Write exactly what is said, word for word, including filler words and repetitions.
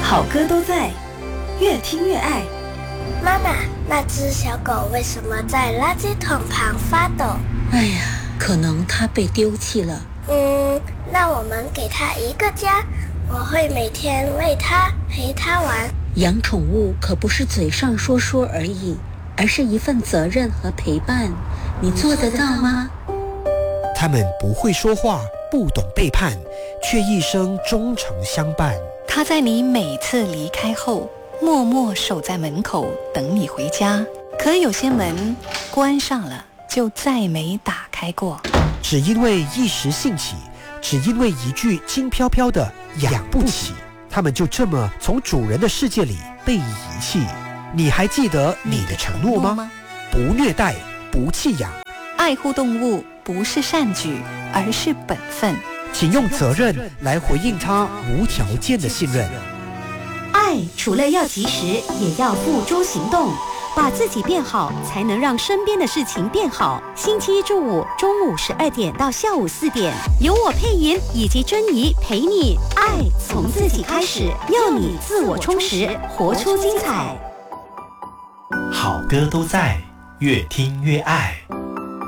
好歌都在，越听越爱。 妈妈，那只小狗为什么在垃圾桶旁发抖？ 哎呀，可能它被丢弃了。 嗯，那我们给它一个家，我会每天喂它，陪它玩。 养宠物可不是嘴上说说而已，而是一份责任和陪伴。你做得到吗？ 他们不会说话，不懂背叛，却一生忠诚相伴。 他在你每次离开后，默默守在门口等你回家。可有些门关上了，就再没打开过。 只因为一时兴起，只因为一句轻飘飘的养不起，他们就这么从主人的世界里被遗弃。你还记得你的承诺吗？不虐待，不弃养， 爱护动物不是善举，而是本分。 请用责任来回应他无条件的信任。 爱除了要及时，也要付诸行动。把自己变好，才能让身边的事情变好。星期一至五中午十二点到下午四点，由我配音以及珍妮陪你。爱从自己开始，要你自我充实，活出精彩。 好歌都在，越听越爱。